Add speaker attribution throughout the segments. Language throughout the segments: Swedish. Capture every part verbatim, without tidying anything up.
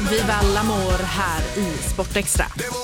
Speaker 1: Viva l'Amour här i Sportextra.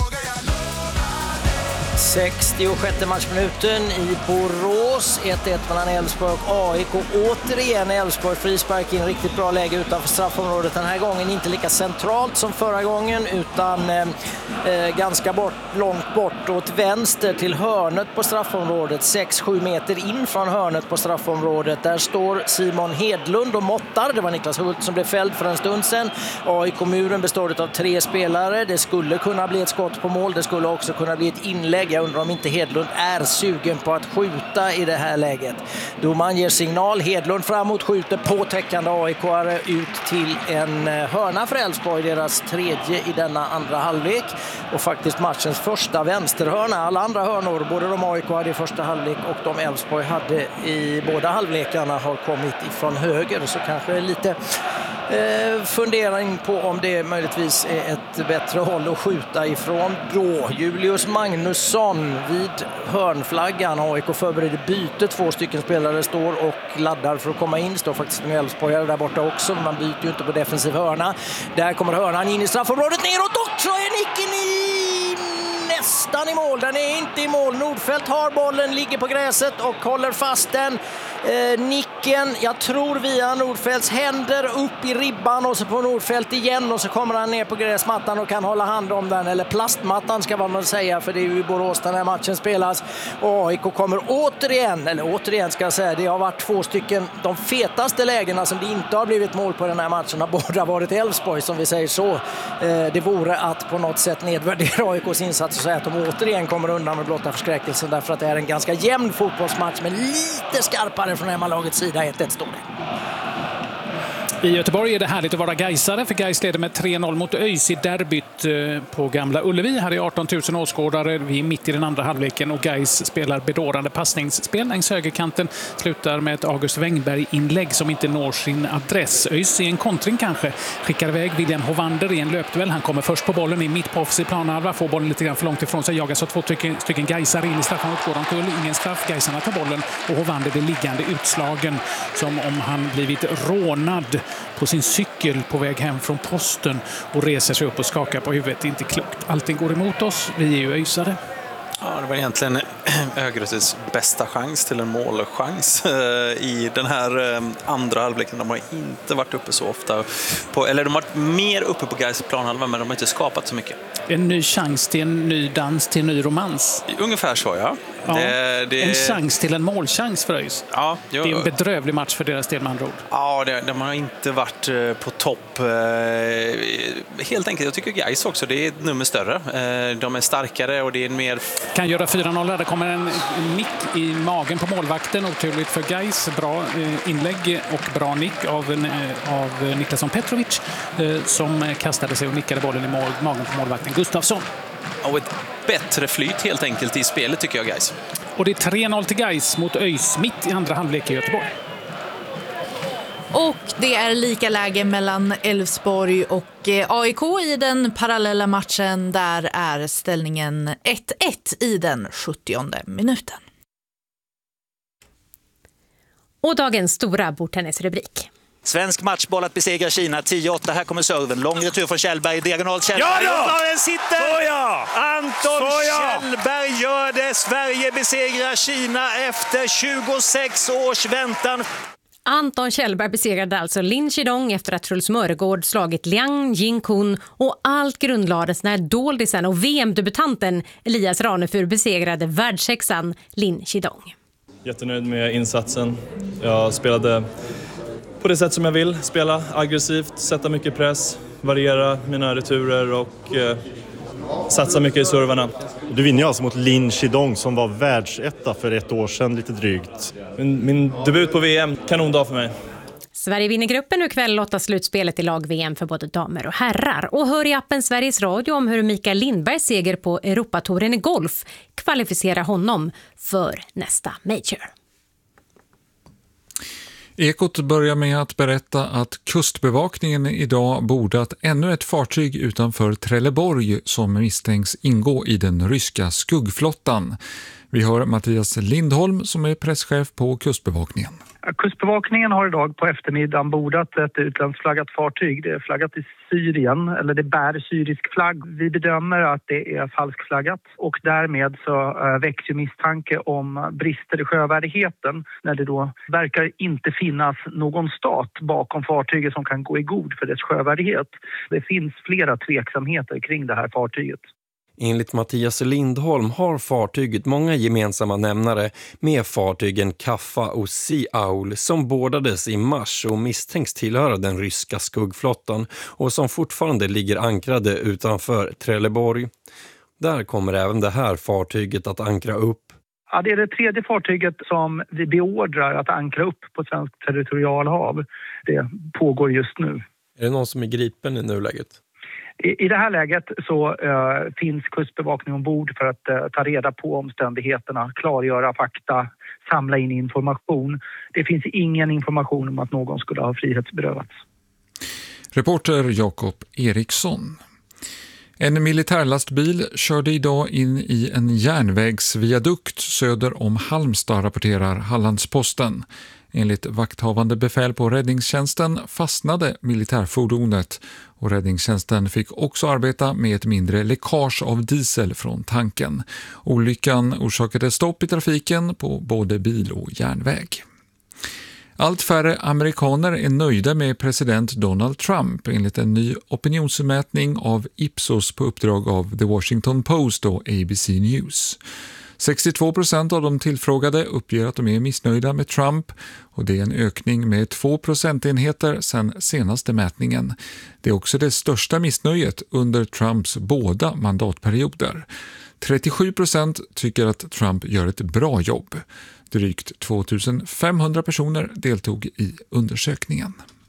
Speaker 2: sextiosjätte matchminuten i Borås. ett ett mellan Elfsborg och A I K. Återigen Elfsborg frispark in, riktigt bra läge utanför straffområdet. Den här gången inte lika centralt som förra gången, utan eh, ganska bort, långt bort åt vänster till hörnet på straffområdet. sex sju meter in från hörnet på straffområdet. Där står Simon Hedlund och måttar. Det var Niklas Hult som blev fälld för en stund sedan. A I K-muren består av tre spelare. Det skulle kunna bli ett skott på mål. Det skulle också kunna bli ett inlägg. Jag undrar om inte Hedlund är sugen på att skjuta i det här läget. Domaren ger signal. Hedlund framåt, skjuter på täckande A I K-are ut till en hörna för Elfsborg. Deras tredje i denna andra halvlek. Och faktiskt matchens första vänsterhörna. Alla andra hörnor, både de A I K hade i första halvlek och de Elfsborg hade i båda halvlekarna, har kommit ifrån höger. Så kanske lite Eh, fundering på om det möjligtvis är ett bättre håll att skjuta ifrån då. Julius Magnusson vid hörnflaggan. A I K förbereder byte. Två stycken spelare står och laddar för att komma in. Står faktiskt en Elfsborgare där borta också. Man byter ju inte på defensiv hörna. Där kommer hörnan in i straffområdet. Neråt också är nicken i nästan i mål. Den är inte i mål. Nordfeldt har bollen, ligger på gräset och håller fast den. Eh, nicken, jag tror via Nordfeldts händer upp i ribban och så på Nordfeldt igen, och så kommer han ner på gräsmattan och kan hålla hand om den, eller plastmattan ska man väl säga, för det är ju i Borås den här matchen spelas. Och A I K kommer återigen, eller återigen ska jag säga, det har varit två stycken de fetaste lägena som det inte har blivit mål på den här matchen, har båda varit Elfsborg, som vi säger så. Eh, det vore att på något sätt nedvärdera A I K:s insats och säga att de återigen kommer undan med blotta förskräckelsen, därför att det är en ganska jämn fotbollsmatch, men lite skarpare från hemmalagets sida. ett ett står det.
Speaker 3: I Göteborg är det härligt att vara Gaisare, för Gais leder med tre noll mot ÖIS i derbyt på Gamla Ullevi. Här är arton tusen åskådare. Vi är mitt i den andra halvleken och Gais spelar bedårande passningsspel längs högerkanten. Slutar med ett August Wengberg-inlägg som inte når sin adress. ÖIS är en kontring kanske. Skickar iväg William Hovander i en löpduell. Han kommer först på bollen i mitt på offensiv planhalva. Får bollen lite grann för långt ifrån sig. Jagas av två stycken, stycken Gaisare in i straffområdet. Går omkull. Ingen straff. Gaisarna tar bollen och Hovander blir liggande utslagen som om han blivit rånad på sin cykel på väg hem från posten, och reser sig upp och skakar på huvudet. Inte klokt. Allting går emot oss. Vi är ju öjsare.
Speaker 4: Ja, det var egentligen Örgrytes bästa chans till en målchans i den här andra halvleken. De har inte varit uppe så ofta på, eller de har varit mer uppe på Gais planhalva, men de har inte skapat så mycket.
Speaker 3: En ny chans till en ny dans till en ny romans.
Speaker 4: Ungefär så, ja.
Speaker 3: Ja,
Speaker 4: det, det...
Speaker 3: En chans till en målchans för ÖIS.
Speaker 4: Ja,
Speaker 3: det är en bedrövlig match för deras del, med andra ord.
Speaker 4: Ja, det, de har inte varit på topp. Helt enkelt, jag tycker Gais också, det är ett nummer större. De är starkare och det är mer...
Speaker 3: Kan göra fyra noll. Det kommer en nick i magen på målvakten. Oturligt för Gais. Bra inlägg och bra nick av, av Niklasson Petrovic, som kastade sig och nickade bollen i mål, magen på målvakten Gustafsson.
Speaker 4: Och ett bättre flyt helt enkelt i spelet tycker jag, Gais.
Speaker 3: Och det är tre noll till Gais mot ÖIS mitt i andra halvlek i Göteborg.
Speaker 1: Och det är lika läge mellan Elfsborg och A I K i den parallella matchen. Där är ställningen ett ett i den sjuttionde minuten.
Speaker 5: Och dagens stora bordtennisrubrik.
Speaker 6: Svensk matchboll att besegra Kina tio åtta. Här kommer serven. Lång retur från Kjellberg. Diagonal Kjellberg.
Speaker 7: Ja då!
Speaker 6: Den sitter!
Speaker 7: Såja!
Speaker 6: Anton
Speaker 7: Såja!
Speaker 6: Kjellberg gör det. Sverige besegrar Kina efter tjugosex års väntan.
Speaker 5: Anton Kjellberg besegrade alltså Lin Chidong efter att Truls Mörgård slagit Liang Jinkun, och allt grundlades när doldisen och V M-debutanten Elias Ranefur besegrade världssexan Lin Chidong.
Speaker 8: Jättenöjd med insatsen. Jag spelade på det sätt som jag vill. Spela aggressivt, sätta mycket press, variera mina returer och eh, satsa mycket i servarna.
Speaker 9: Du vinner ju alltså mot Lin Chidong som var världsetta för ett år sedan, lite drygt.
Speaker 8: Min, min debut på V M, kanondag för mig.
Speaker 5: Sverige vinner gruppen och ikväll lottas slutspelet i lag-V M för både damer och herrar. Och hör i appen Sveriges Radio om hur Mikael Lindbergs seger på Europatouren i golf kvalificerar honom för nästa major.
Speaker 10: Ekot börjar med att berätta att kustbevakningen idag bordat ännu ett fartyg utanför Trelleborg som misstänks ingå i den ryska skuggflottan. Vi hör Mattias Lindholm som är presschef på Kustbevakningen.
Speaker 7: Kustbevakningen har idag på eftermiddagen bordat ett utlandsflaggat fartyg. Det är flaggat i Syrien, eller det bär syrisk flagg. Vi bedömer att det är falskflaggat och därmed så väcks ju misstanke om brister i sjövärdigheten när det då verkar inte finnas någon stat bakom fartyget som kan gå i god för dess sjövärdighet. Det finns flera tveksamheter kring det här fartyget.
Speaker 11: Enligt Mattias Lindholm har fartyget många gemensamma nämnare med fartygen Kaffa och Sea Owl som bordades i mars och misstänks tillhöra den ryska skuggflottan och som fortfarande ligger ankrade utanför Trelleborg. Där kommer även det här fartyget att ankra upp.
Speaker 7: Ja, det är det tredje fartyget som vi beordrar att ankra upp på svensk territorialhav. Det pågår just nu.
Speaker 11: Är det någon som är gripen i nuläget?
Speaker 7: I det här läget så uh, finns Kustbevakning ombord för att uh, ta reda på omständigheterna, klargöra fakta, samla in information. Det finns ingen information om att någon skulle ha frihetsberövats.
Speaker 10: Reporter Jakob Eriksson. En militärlastbil körde idag in i en järnvägsviadukt söder om Halmstad, rapporterar Hallandsposten. Enligt vakthavande befäl på räddningstjänsten fastnade militärfordonet och räddningstjänsten fick också arbeta med ett mindre läckage av diesel från tanken. Olyckan orsakade stopp i trafiken på både bil och järnväg. Allt färre amerikaner är nöjda med president Donald Trump enligt en ny opinionsmätning av Ipsos på uppdrag av The Washington Post och A B C News. sextiotvå procent av de tillfrågade uppger att de är missnöjda med Trump och det är en ökning med två procentenheter sedan senaste mätningen. Det är också det största missnöjet under Trumps båda mandatperioder. trettiosju procent tycker att Trump gör ett bra jobb. Drygt tvåtusenfemhundra personer deltog i undersökningen.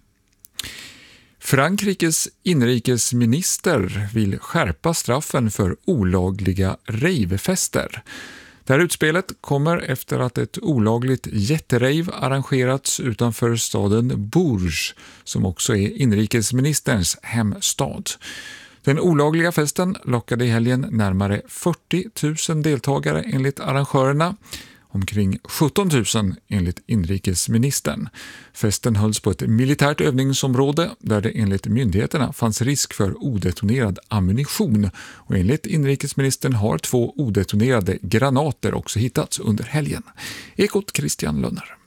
Speaker 10: Frankrikes inrikesminister vill skärpa straffen för olagliga ravefester. Det här utspelet kommer efter att ett olagligt jätterave arrangerats utanför staden Bourges, som också är inrikesministerns hemstad. Den olagliga festen lockade i helgen närmare fyrtio tusen deltagare enligt arrangörerna. Omkring sjutton tusen enligt inrikesministern. Festen hölls på ett militärt övningsområde där det enligt myndigheterna fanns risk för odetonerad ammunition. Och enligt inrikesministern har två odetonerade granater också hittats under helgen. Ekot Christian Lönner.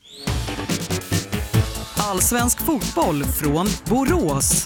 Speaker 12: Allsvensk fotboll från Borås.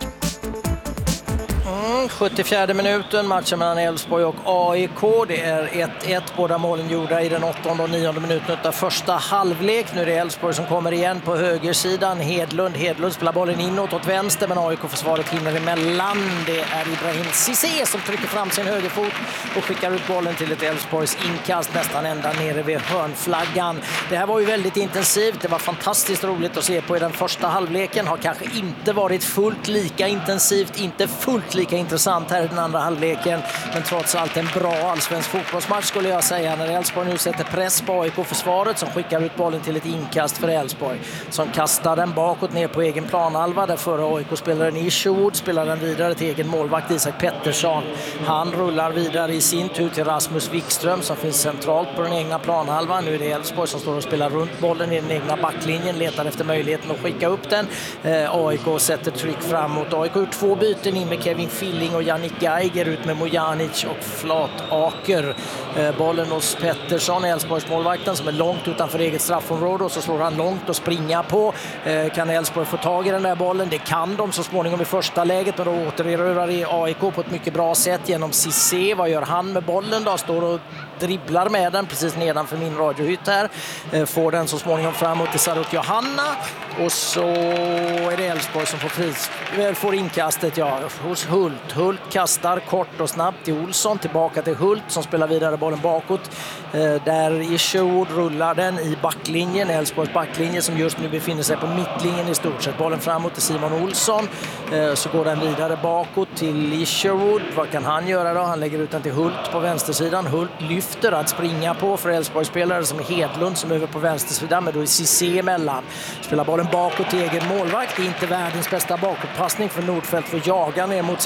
Speaker 2: sjuttiofjärde minuten, matchen mellan Elfsborg och A I K. Det är ett ett, båda målen gjorda i den åttonde och nionde minuten av första halvlek. Nu är det Elfsborg som kommer igen på högersidan. Hedlund, Hedlund spelar bollen inåt åt vänster, men A I K-försvaret hinner emellan. Det är Ibrahim Cissé som trycker fram sin högerfot och skickar ut bollen till ett Elfsborgs inkast nästan ända nere vid hörnflaggan. Det här var ju väldigt intensivt. Det var fantastiskt roligt att se på i den första halvleken. Har kanske inte varit fullt lika intensivt, inte fullt lika intressant här i den andra halvleken, men trots allt en bra allsvensk fotbollsmatch skulle jag säga, när Elfsborg nu sätter press på A I K-försvaret som skickar ut bollen till ett inkast för Elfsborg, som kastar den bakåt ner på egen planhalva där förra A I K-spelaren Isherwood spelar den vidare till egen målvakt Isak Pettersson. Han rullar vidare i sin tur till Rasmus Wikström som finns centralt på den egna planhalvan. Nu är det Elfsborg som står och spelar runt bollen i den egna backlinjen, letar efter möjligheten att skicka upp den. Eh, A I K sätter tryck framåt. A I K har två byten in med Kevin Filling och Jannik Geiger, ut med Mojanic och Flataker. Eh, bollen hos Pettersson, Elfsborgs målvakten, som är långt utanför eget straffområde, och så slår han långt och springa på. Eh, kan Elfsborg få tag i den där bollen? Det kan de så småningom i första läget, men då återerövrar i A I K på ett mycket bra sätt genom Cissé. Vad gör han med bollen då? Står och dribblar med den precis nedanför min radiohytt här. Eh, får den så småningom framåt till Sarut Johanna, och så är det Elfsborg som får, pris, får inkastet ja, hos Hult. Hult kastar kort och snabbt till Olsson, tillbaka till Hult som spelar vidare bollen bakåt. Eh, där Isherwood rullar den i backlinjen, Elfsborgs backlinje som just nu befinner sig på mittlinjen i stort sett. Bollen framåt till Simon Olsson, eh, så går den vidare bakåt till Isherwood. Vad kan han göra då? Han lägger ut den till Hult på vänstersidan. Hult lyfter att springa på för Elfsborgs spelare som är Hedlund som är över på vänstersidan, men då är Cissé emellan. Spelar bollen bakåt till egen målvakt. Det är inte världens bästa bakåtpassning för Nordfeldt för jaga ner mot sin egen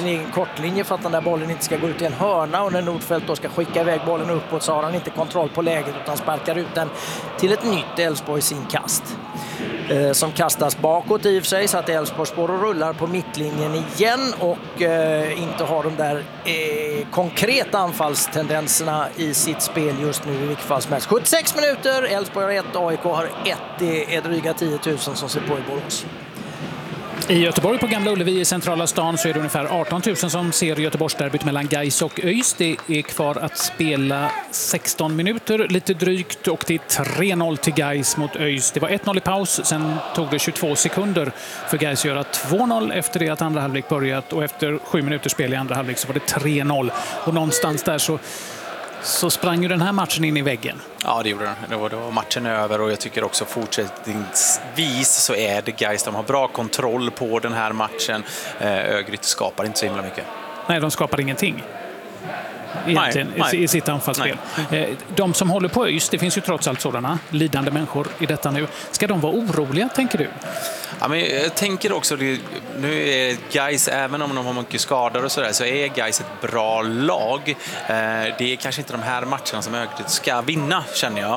Speaker 2: kortlinje för att den där bollen inte ska gå ut i en hörna, och när Nordfeldt då ska skicka iväg bollen uppåt så har han inte kontroll på läget utan sparkar ut den till ett nytt Elfsborgs inkast. Eh, som kastas bakåt i och för sig, så att Elfsborg spår och rullar på mittlinjen igen och eh, inte har de där eh, konkreta anfallstendenserna i sitt spel just nu i vilket fall som helst. sjuttiosex minuter, Elfsborg har ett, A I K har ett, det är dryga tio tusen som ser på i Borås.
Speaker 3: I Göteborg på Gamla Ullevi i centrala stan så är det ungefär arton tusen som ser Göteborgsderbyt mellan Gais och ÖIS. Det är kvar att spela sexton minuter, lite drygt, och det är tre noll till Gais mot ÖIS. Det var ett noll i paus, sen tog det tjugotvå sekunder för Gais att göra två noll efter det att andra halvlek börjat, och efter sju minuter spel i andra halvlek så var det tre noll. Och någonstans där så så sprang ju den här matchen in i väggen.
Speaker 4: Ja, det gjorde den. Det var, det var matchen över, och jag tycker också fortsättningsvis så är det Gais. De har bra kontroll på den här matchen. Örgryte skapar inte så himla mycket.
Speaker 3: Nej, de skapar ingenting. Egentligen,
Speaker 4: nej, nej.
Speaker 3: i sitt anfallsspel. Nej. De som håller på ÖIS, det finns ju trots allt sådana lidande människor i detta nu. Ska de vara oroliga, tänker du?
Speaker 4: Ja, men jag tänker också, nu är Gais, även om de har mycket skador och sådär, så är Gais ett bra lag. Det är kanske inte de här matcherna som Örgryte ska vinna, känner jag.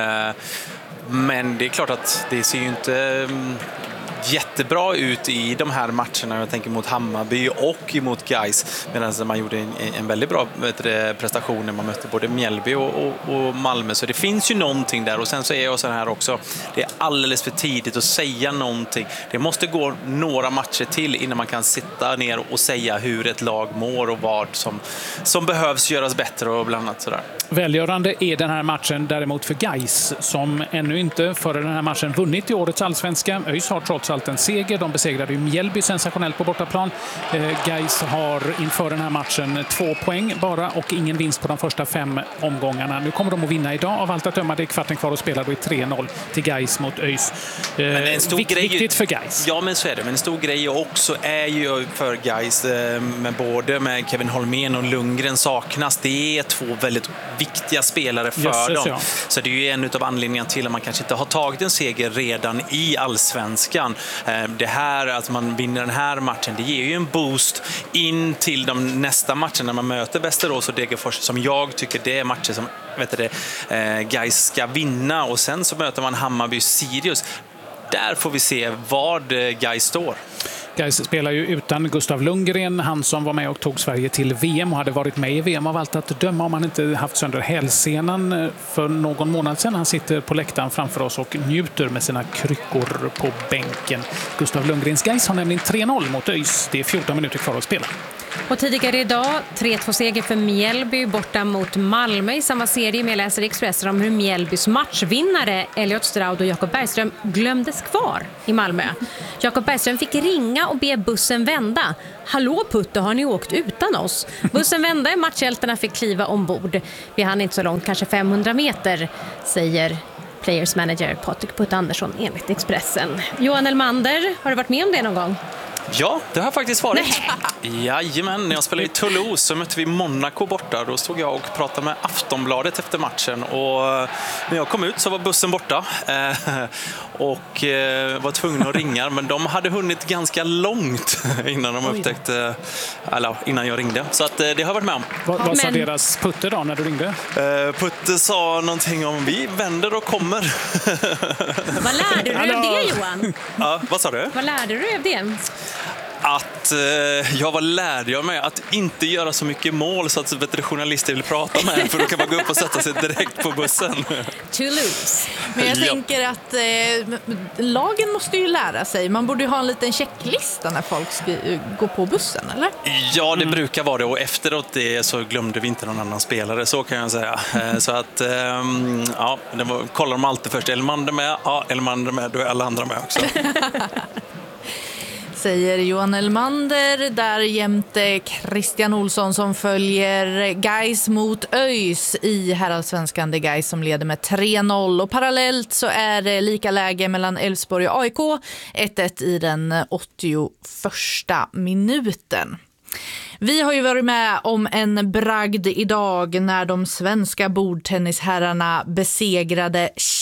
Speaker 4: Men det är klart att det ser ju inte jättebra ut i de här matcherna. Jag tänker mot Hammarby och mot Gais, medan man gjorde en, en väldigt bra du, prestation när man mötte både Mjällby och, och, och Malmö. Så det finns ju någonting där, och sen så är jag så här också, det är alldeles för tidigt att säga någonting. Det måste gå några matcher till innan man kan sitta ner och säga hur ett lag mår och vad som, som behövs göras bättre och bland annat sådär.
Speaker 3: Välgörande är den här matchen däremot för Gais, som ännu inte före den här matchen vunnit i årets allsvenska. ÖIS har trots allt en seger. De besegrade ju Mjällby sensationellt på bortaplan. Eh, Gais har inför den här matchen två poäng bara och ingen vinst på de första fem omgångarna. Nu kommer de att vinna idag av allt att döma. Det är kvarten kvar att spela, då är tre noll till Gais mot ÖIS. Eh,
Speaker 4: men en stor
Speaker 3: vikt,
Speaker 4: grej,
Speaker 3: viktigt för Gais.
Speaker 4: Ja, men så är det. Men en stor grej också är ju för Gais, eh, med både med Kevin Holmén och Lundgren saknas. Det är två väldigt viktiga spelare för
Speaker 3: Jösses,
Speaker 4: dem.
Speaker 3: ja.
Speaker 4: Så det är ju en av anledningarna till att man kanske inte har tagit en seger redan i allsvenskan. Det här, att man vinner den här matchen, det ger ju en boost in till de nästa matchen när man möter Västerås och Degerfors, som jag tycker det är matcher som vet du det, Gais ska vinna, och sen så möter man Hammarby Sirius. Där får vi se vad Gais står.
Speaker 3: Gais spelar ju utan Gustav Lundgren, han som var med och tog Sverige till V M och hade varit med i V M av allt att döma om han inte haft sönder hälsenan för någon månad sedan. Han sitter på läktaren framför oss och njuter med sina kryckor på bänken. Gustav Lundgrens Gais har nämligen tre noll mot ÖIS. Det är fjorton minuter kvar att spela.
Speaker 5: Och tidigare idag, tre två seger för Mjällby borta mot Malmö i samma serie. Med läser Expressen om hur Mjällbys matchvinnare Elliot Stroud och Jakob Bergström glömdes kvar i Malmö. Jakob Bergström fick ringa och be bussen vända. Hallå Putte, har ni åkt utan oss? Bussen vände, matchhjältarna fick kliva ombord. Vi hann inte så långt, kanske femhundra meter, säger Players manager Patrik Putte Andersson enligt Expressen. Johan Elmander, har du varit med om det någon gång?
Speaker 4: Ja, det har faktiskt varit. Nej. Jajamän, när jag spelade i Toulouse så mötte vi Monaco borta. Då stod jag och pratade med Aftonbladet efter matchen. Och när jag kom ut så var bussen borta. Och var tvungen att ringa. Men de hade hunnit ganska långt innan de upptäckte, eller innan jag ringde. Så att det har jag varit med om.
Speaker 3: Vad, vad sa men... deras Putte då när du ringde?
Speaker 4: Putte sa någonting om vi vänder och kommer.
Speaker 5: Vad lärde du av det, Johan?
Speaker 4: Ja, vad sa du?
Speaker 5: Vad lärde du av det?
Speaker 4: Att eh, jag var lärd jag med att inte göra så mycket mål så att vet, journalister vill prata med, för då kan man gå upp och sätta sig direkt på bussen.
Speaker 5: Toulouse.
Speaker 1: Men jag ja. tänker att eh, lagen måste ju lära sig. Man borde ju ha en liten checklista när folk ska gå på bussen, eller?
Speaker 4: Ja, det mm. brukar vara det, och efteråt det så glömde vi inte någon annan spelare, så kan jag säga. Eh, så att, eh, ja, det var, kollar de alltid först. Elmander med, ja, Elmander med, då är alla andra med också.
Speaker 1: Säger Johan Elmander, där jämte Christian Olsson som följer Gais mot ÖIS i herrallsvenskan. Det Gais som leder med tre noll, och parallellt så är det lika läge mellan Elfsborg och A I K, ett ett i den åttioförsta minuten. Vi har ju varit med om en bragd idag när de svenska bordtennisherrarna besegrade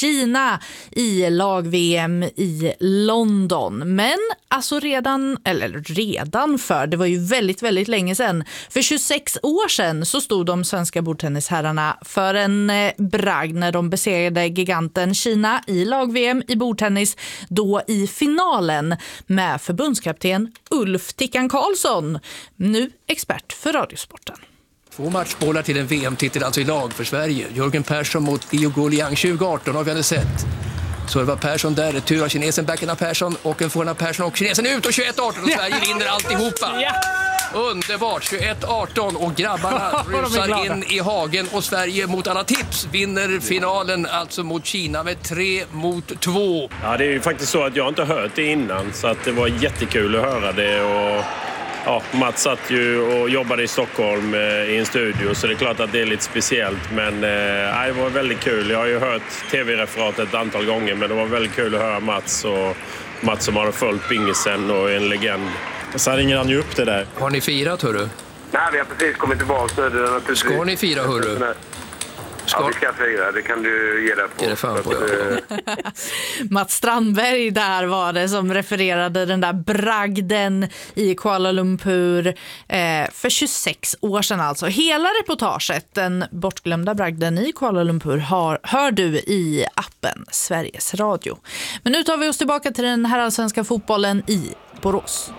Speaker 1: Kina i lag-V M i London. Men alltså redan, eller redan för, det var ju väldigt, väldigt länge sedan. För tjugosex år sedan så stod de svenska bordtennisherrarna för en bragd när de besegrade giganten Kina i lag-V M i bordtennis, då i finalen med förbundskapten Ulf Tickan Karlsson, nu expert för Radiosporten.
Speaker 13: Två matchbollar till en V M-titel alltså i lag för Sverige. Jörgen Persson mot Liu Guoliang tjugo arton har vi hade sett. Så det var Persson där, tur av kinesen, backen av Persson och en förhåll av Persson och kinesen ut och tjugoett arton och Sverige vinner alltihopa. Underbart, tjugoett arton och grabbarna rusar in i hagen och Sverige mot alla tips vinner finalen alltså mot Kina med tre mot två.
Speaker 14: Ja, det är ju faktiskt så att jag inte hört det innan så att det var jättekul att höra det och ja, Mats satt ju och jobbade i Stockholm eh, i en studio så det är klart att det är lite speciellt men eh, det var väldigt kul. Jag har ju hört tv-referatet ett antal gånger men det var väldigt kul att höra Mats och Mats som har följt pingisen och är en legend. Så ringer han ju upp det där.
Speaker 13: Har ni firat, hörru?
Speaker 15: Nej, vi har precis kommit tillbaka. Det är naturligtvis...
Speaker 13: Ska ni fira, hörru?
Speaker 15: Ja, vi ska fira. Det kan du ge dig på.
Speaker 13: Ge det fan på, ja.
Speaker 1: Mats Strandberg där var det som refererade den där bragden i Kuala Lumpur eh, för tjugosex år sedan alltså. Hela reportaget, den bortglömda bragden i Kuala Lumpur, har, hör du i appen Sveriges Radio. Men nu tar vi oss tillbaka till den här allsvenska fotbollen i Borås.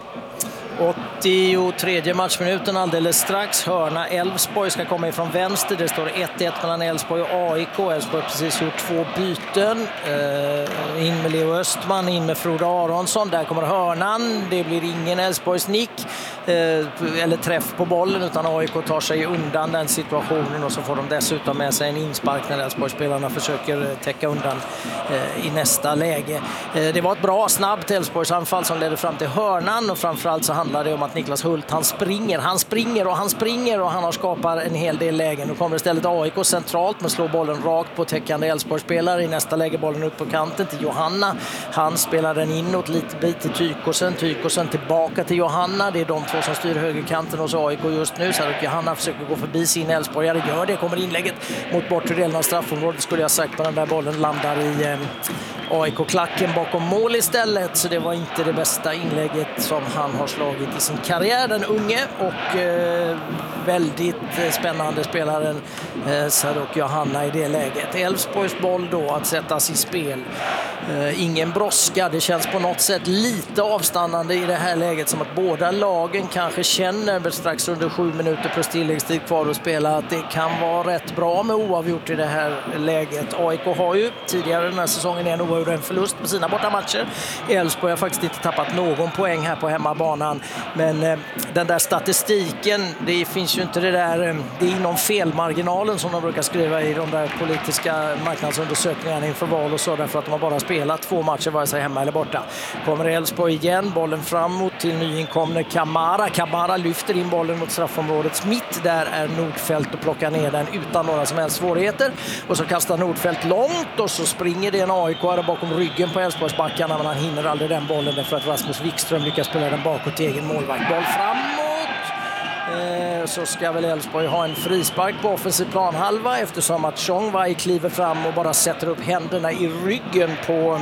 Speaker 2: åttiotre matchminuten alldeles strax. Hörna Elfsborg ska komma ifrån vänster. Det står ett ett mellan Elfsborg och A I K. Elfsborg har precis gjort två byten. Eh, in med Leo Östman, in med Frode Aronsson. Där kommer hörnan. Det blir ingen Elfsborgs nick eh, eller träff på bollen utan A I K tar sig undan den situationen och så får de dessutom med sig en inspark när Elfsborgsspelarna försöker täcka undan eh, i nästa läge. Eh, det var ett bra, snabbt Elfsborgs anfall som ledde fram till hörnan och framförallt så handlar det om att Niklas Hult, han springer, han springer och han springer och han har skapat en hel del lägen. Nu kommer istället A I K centralt men slår bollen rakt på täckande Elfsborgsspelare. I nästa läge bollen upp på kanten till Johanna. Han spelar den inåt lite bit till Tykosen. Tykosen tillbaka till Johanna. Det är de två som styr högerkanten hos A I K just nu. Så att Johanna försöker gå förbi sin Elfsborgare. Gör det, kommer inlägget mot bortre delen av straffområdet skulle jag sagt på den där bollen landar i eh, A I K-klacken bakom mål istället. Så det var inte det bästa inlägget som han har slagit i sin karriär, den unge och eh, väldigt eh, spännande spelaren eh, Sadok Johanna i det läget. Elfsborgs boll då att sättas i spel. Eh, ingen brådska, det känns på något sätt lite avstannande i det här läget som att båda lagen kanske känner strax under sju minuter plus tilläggstid kvar att spela att det kan vara rätt bra med oavgjort i det här läget. A I K har ju tidigare den här säsongen en oavgjord en förlust på sina bortamatcher. Elfsborg har faktiskt inte tappat någon poäng här på hemmabanan. Men eh, den där statistiken, det finns ju inte det där, eh, det är inom felmarginalen som de brukar skriva i de där politiska marknadsundersökningarna inför val och så, därför att de har bara spelat två matcher vare sig hemma eller borta. Kommer Elfsborg igen, bollen framåt till nyinkomne Kamara. Kamara lyfter in bollen mot straffområdets mitt, där är Nordfeldt och plockar ner den utan några som helst svårigheter. Och så kastar Nordfeldt långt och så springer det en A I K bakom ryggen på Elfsborgsbackarna, men han hinner aldrig den bollen därför att Rasmus Wikström lyckas spela den bakåt till egen målvakt. Boll framåt. Eh, så ska väl Elfsborg ha en frispark på offensiv planhalva eftersom att Chongwei kliver fram och bara sätter upp händerna i ryggen på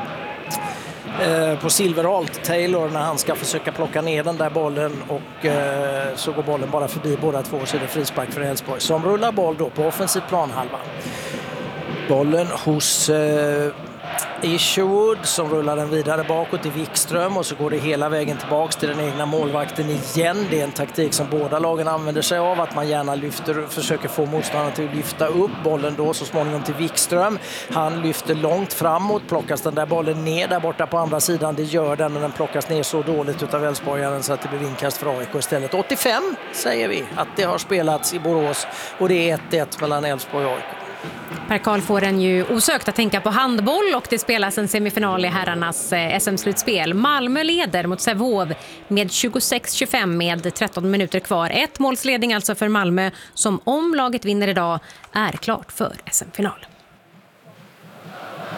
Speaker 2: eh, på Silverholt Taylor när han ska försöka plocka ner den där bollen och eh, så går bollen bara förbi båda två, så är det frispark för Elfsborg som rullar boll då på offensiv planhalva. Bollen hos eh, Isherwood som rullar den vidare bakåt till Wikström och så går det hela vägen tillbaks till den egna målvakten igen. Det är en taktik som båda lagen använder sig av, att man gärna lyfter, försöker få motståndaren till att lyfta upp bollen då så småningom till Wikström. Han lyfter långt framåt, plockas den där bollen ner där borta på andra sidan. Det gör den, men den plockas ner så dåligt utav Elfsborgaren så att det blir inkast för A I K istället. åttiofem säger vi att det har spelats i Borås och det är ett ett mellan Elfsborg och A I K.
Speaker 5: Per Karl får en ju osökt att tänka på handboll och det spelas en semifinal i herrarnas S M-slutspel. Malmö leder mot Sävehof med tjugosex tjugofem med tretton minuter kvar. Ett målsledning alltså för Malmö som om laget vinner idag är klart för S M-final.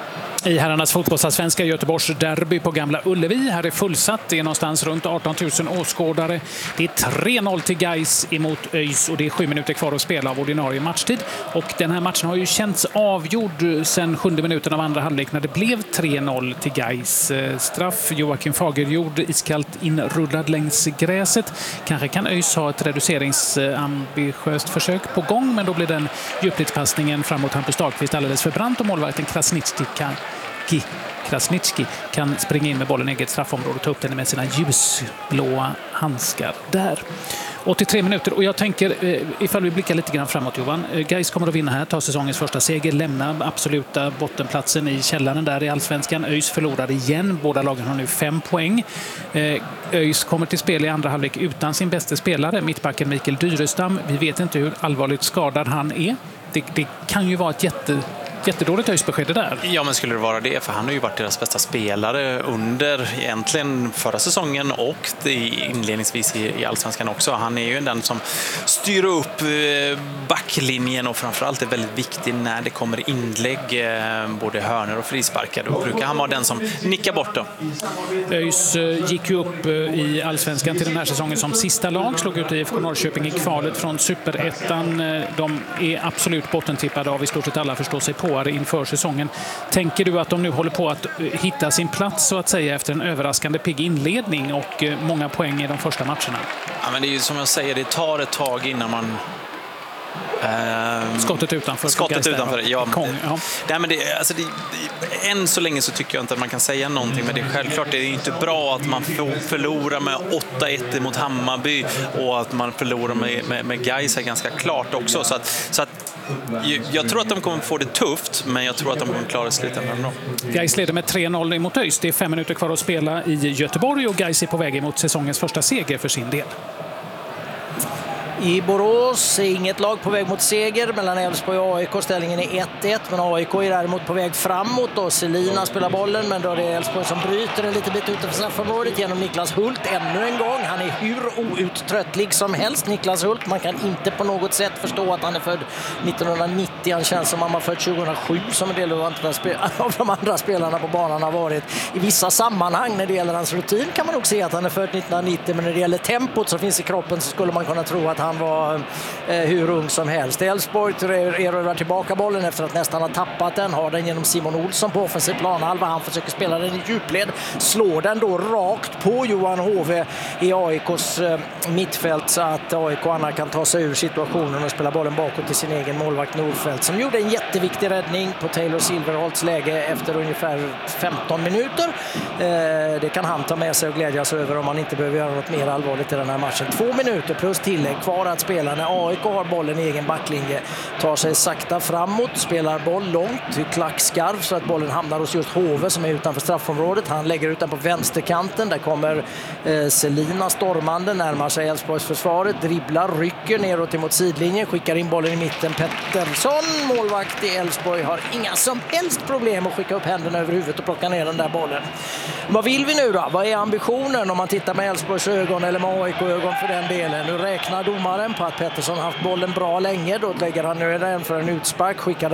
Speaker 3: I herrarnas fotbollsallsvenska Göteborgs derby på Gamla Ullevi. Här är fullsatt, det är någonstans runt arton tusen åskådare. Det är tre noll till Gais emot ÖIS och det är sju minuter kvar att spela av ordinarie matchtid. Och den här matchen har ju känts avgjord sedan sjunde minuten av andra halvlek när det blev tre noll till Gais. Straff Joakim Fagerjord iskallt inrullad längs gräset. Kanske kan ÖIS ha ett reduceringsambitiöst försök på gång, men då blir den djupledspassningen framåt Hampus Dahlqvist alldeles för brant och målvakten Krasniqi kan Krasniqi kan springa in med bollen i eget straffområde och ta upp den med sina ljusblåa handskar där. åttiotre minuter och jag tänker, ifall vi blickar lite grann framåt Johan, Gais kommer att vinna här, ta säsongens första seger, lämna absoluta bottenplatsen i källaren där i Allsvenskan. ÖIS förlorar igen, båda lagen har nu fem poäng. ÖIS kommer till spel i andra halvlek utan sin bästa spelare, mittbacken Mikael Dyrestam. Vi vet inte hur allvarligt skadad han är. Det, det kan ju vara ett jätte Jättedåligt ÖIS-besked där.
Speaker 4: Ja, men skulle det vara det, för han har ju varit deras bästa spelare under egentligen förra säsongen och det inledningsvis i Allsvenskan också. Han är ju den som styr upp backlinjen och framförallt är väldigt viktig när det kommer inlägg, både hörnor och frisparkar. Då brukar han vara den som nickar bort dem.
Speaker 3: ÖIS gick ju upp i Allsvenskan till den här säsongen som sista lag, slog ut I F K Norrköping i kvalet från Superettan. De är absolut bottentippade av i stort sett alla, förstår sig på inför säsongen. Tänker du att de nu håller på att hitta sin plats så att säga efter en överraskande pigg inledning och många poäng i de första matcherna?
Speaker 4: Ja, men det är ju som jag säger, det tar ett tag innan man
Speaker 3: Uh, skottet utanför.
Speaker 4: Skottet utanför, ja.
Speaker 3: Kong, ja.
Speaker 4: Nej, men det, alltså det, det, än så länge så tycker jag inte att man kan säga någonting, men det är självklart det är inte bra att man förlorar med åtta ett mot Hammarby och att man förlorar med, med, med Gais är ganska klart också. Så att, så att, jag tror att de kommer få det tufft, men jag tror att de kommer klara slutändan då.
Speaker 3: Gais leder med tre noll mot ÖIS. Det är fem minuter kvar att spela i Göteborg och Gais är på väg emot säsongens första seger för sin del.
Speaker 2: I Borås är inget lag på väg mot seger mellan Elfsborg och A I K. Ställningen är ett ett, men A I K är däremot på väg framåt. Då Selina spelar bollen, men då är det Elfsborg som bryter en lite bit utanför straffområdet genom Niklas Hult ännu en gång. Han är hur outtröttlig som helst, Niklas Hult. Man kan inte på något sätt förstå att han är född nittonhundranittio. Han känns som han var född tjugohundrasju, som en del av de andra spelarna på banan har varit. I vissa sammanhang när det gäller hans rutin kan man nog se att han är född nittonhundranittio, men när det gäller tempot som finns i kroppen så skulle man kunna tro att han var eh, hur ung som helst. Elfsborg erövrar tillbaka bollen efter att nästan ha tappat den. Har den genom Simon Olsson på offensiv planhalva. Han försöker spela den i djupled. Slår den då rakt på Johan Hove i A I K:s eh, mittfält så att A I K-arna kan ta sig ur situationen och spela bollen bakåt till sin egen målvakt Nordfeldt som gjorde en jätteviktig räddning på Taylor Silverholts läge efter ungefär femton minuter. Eh, det kan han ta med sig och glädjas över om man inte behöver göra något mer allvarligt i den här matchen. Två minuter plus tillägg kvar att spela när A I K har bollen i egen backlinje. Tar sig sakta framåt, spelar boll långt till klackskarv så att bollen hamnar hos just Hove som är utanför straffområdet. Han lägger ut den på vänsterkanten. Där kommer eh, Selina stormande, närmar sig Elfsborgs försvaret, dribblar, rycker neråt mot sidlinjen, skickar in bollen i mitten. Pettersson, målvakt i Elfsborg, har inga som helst problem att skicka upp händerna över huvudet och plocka ner den där bollen. Vad vill vi nu då? Vad är ambitionen om man tittar med Elfsborgs ögon eller med A I K-ögon för den delen? Nu räknar domaren på att Pettersson haft bollen bra länge. Då lägger han nu den för en utspark, skickar